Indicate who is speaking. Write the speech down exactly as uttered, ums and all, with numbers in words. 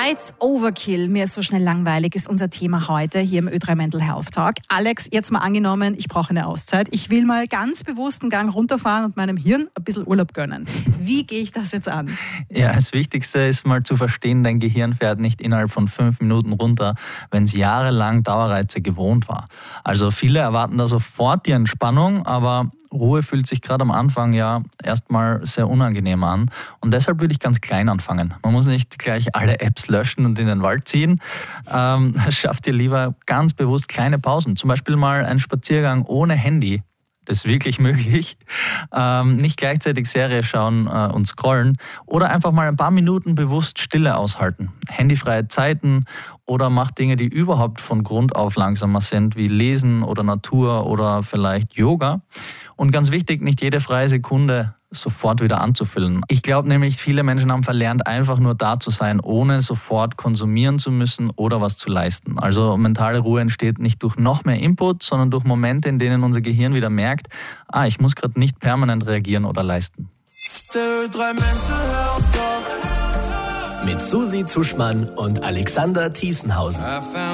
Speaker 1: Lights Overkill, mir ist so schnell langweilig, ist unser Thema heute hier im Ö drei Mental Health Talk. Alex, jetzt mal angenommen, ich brauche eine Auszeit. Ich will mal ganz bewusst einen Gang runterfahren und meinem Hirn ein bisschen Urlaub gönnen. Wie gehe ich das jetzt an?
Speaker 2: Ja, das Wichtigste ist mal zu verstehen, dein Gehirn fährt nicht innerhalb von fünf Minuten runter, wenn es jahrelang Dauerreize gewohnt war. Also viele erwarten da sofort die Entspannung, aber Ruhe fühlt sich gerade am Anfang ja erstmal sehr unangenehm an. Und deshalb würde ich ganz klein anfangen. Man muss nicht gleich alle Apps löschen und in den Wald ziehen. Ähm, schafft dir lieber ganz bewusst kleine Pausen. Zum Beispiel mal einen Spaziergang ohne Handy. Das ist wirklich möglich. Ähm, nicht gleichzeitig Serie schauen äh, und scrollen. Oder einfach mal ein paar Minuten bewusst Stille aushalten. Handyfreie Zeiten oder mach Dinge, die überhaupt von Grund auf langsamer sind, wie Lesen oder Natur oder vielleicht Yoga. Und ganz wichtig, nicht jede freie Sekunde sofort wieder anzufüllen. Ich glaube nämlich, viele Menschen haben verlernt, einfach nur da zu sein, ohne sofort konsumieren zu müssen oder was zu leisten. Also mentale Ruhe entsteht nicht durch noch mehr Input, sondern durch Momente, in denen unser Gehirn wieder merkt, ah, ich muss gerade nicht permanent reagieren oder leisten.
Speaker 3: Mit Susi Zuschmann und Alexander Thiesenhausen.